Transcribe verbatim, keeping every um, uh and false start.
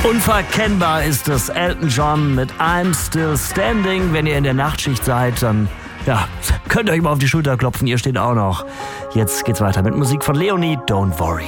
Unverkennbar ist es Elton John mit I'm Still Standing. Wenn ihr in der Nachtschicht seid, dann ja, könnt ihr euch mal auf die Schulter klopfen, ihr steht auch noch. Jetzt geht's weiter mit Musik von Leonie, Don't Worry.